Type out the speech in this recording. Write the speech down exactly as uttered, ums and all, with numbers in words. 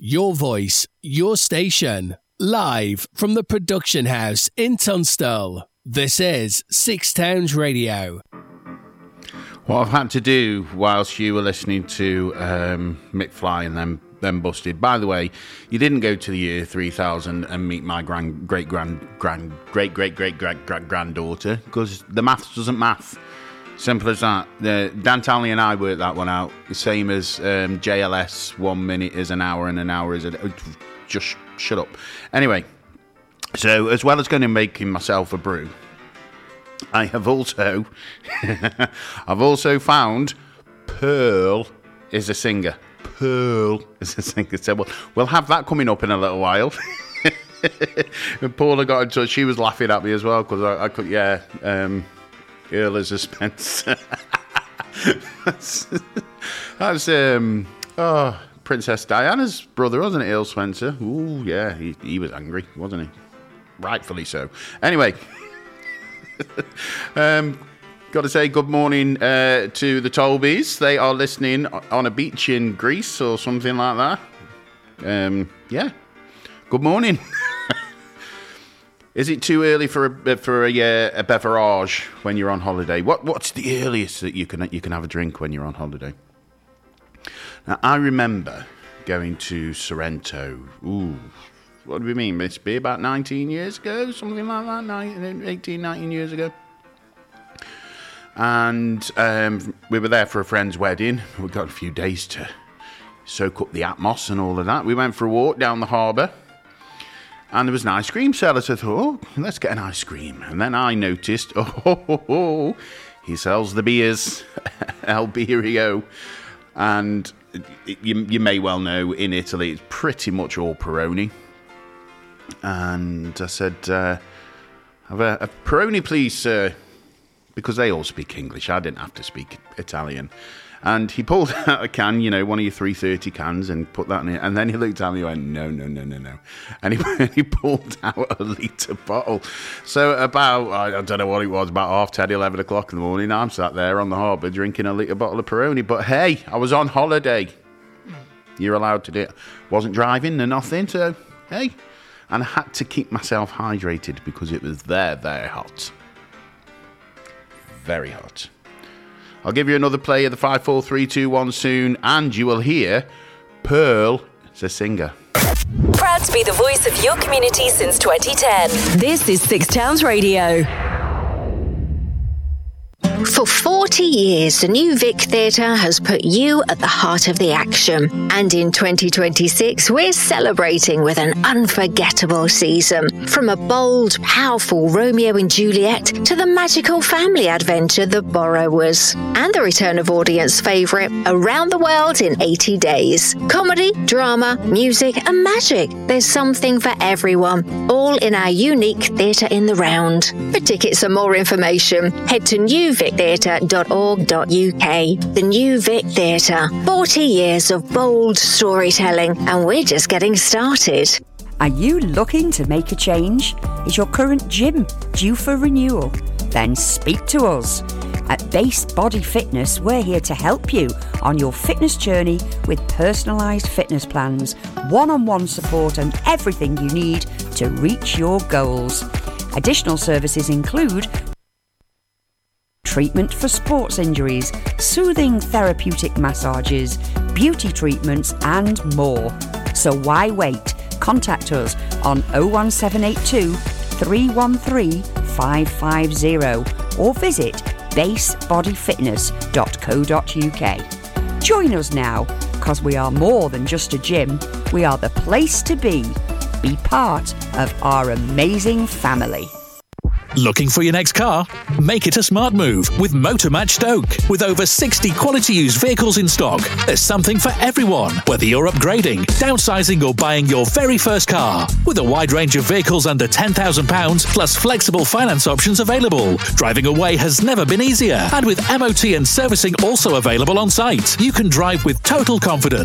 Your voice, your station. Live from the production house in Tunstall. This is Six Towns Radio. What I've had to do whilst you were listening to um, Mick Fly and then then Busted. By the way, you didn't go to the year three thousand and meet my grand, great grand, grand, great, great, great, great, great granddaughter, because the maths doesn't math. Simple as that. Uh, Dan Townley and I worked that one out. The same as um, J L S. One minute is an hour, and an hour is a. Just sh- shut up. Anyway, so as well as going and making myself a brew, I have also, I've also found Pearl is a singer. Pearl is a singer. So we'll, we'll have that coming up in a little while. And Paula got in touch. She was laughing at me as well because I, I could, yeah. Um, Earl is a Spencer. that's, that's um, oh, Princess Diana's brother, wasn't it, Earl Spencer? Ooh, yeah, he, he was angry, wasn't he? Rightfully so. Anyway, um, got to say good morning uh, to the Tolbys. They are listening on a beach in Greece or something like that. Um, yeah, good morning. Is it too early for a for a, uh, a beverage when you're on holiday? What what's the earliest that you can you can have a drink when you're on holiday? Now, I remember going to Sorrento. Ooh, what do we mean? Must be about nineteen years ago, something like that, eighteen, nineteen years ago. And um, we were there for a friend's wedding. We got a few days to soak up the atmos and all of that. We went for a walk down the harbour. And there was an ice cream seller, so I thought, oh, let's get an ice cream. And then I noticed, oh, ho, ho, ho, he sells the beers, El Birrio. And you, you may well know, in Italy, it's pretty much all Peroni. And I said, uh, have a, a Peroni, please, sir. Because they all speak English. I didn't have to speak Italian. And he pulled out a can, you know, one of your three thirty cans, and put that in it. And then he looked at me and went, no, no, no, no, no. And he, he pulled out a litre bottle. So about, I don't know what it was, about half ten, eleven o'clock in the morning, I'm sat there on the harbour drinking a litre bottle of Peroni. But hey, I was on holiday. You're allowed to do it. Wasn't driving or nothing, so hey. And I had to keep myself hydrated because it was very, very hot. Very hot. I'll give you another play of the five, four, three, two, one soon, and you will hear Pearl is a singer. Proud to be the voice of your community since twenty ten. This is Six Towns Radio. For forty years, the New Vic Theatre has put you at the heart of the action. And in twenty twenty-six, we're celebrating with an unforgettable season. From a bold, powerful Romeo and Juliet to the magical family adventure The Borrowers. And the return of audience favourite, Around the World in eighty days. Comedy, drama, music and magic. There's something for everyone, all in our unique Theatre in the Round. For tickets and more information, head to new vic theatre dot org dot u k. The New Vic Theatre. forty years of bold storytelling, and we're just getting started. Are you looking to make a change? Is your current gym due for renewal? Then speak to us. At Base Body Fitness, we're here to help you on your fitness journey with personalised fitness plans, one-on-one support and everything you need to reach your goals. Additional services include treatment for sports injuries, soothing therapeutic massages, beauty treatments and more. So why wait? Contact us on oh one seven eight two, three one three, five five zero or visit base body fitness dot co dot u k. Join us now, because we are more than just a gym. We are the place to be. Be part of our amazing family. Looking for your next car? Make it a smart move with Motormatch Stoke. With over sixty quality used vehicles in stock, there's something for everyone, whether you're upgrading, downsizing or buying your very first car. With a wide range of vehicles under ten thousand pounds plus flexible finance options available, driving away has never been easier. And with M O T and servicing also available on site, you can drive with total confidence.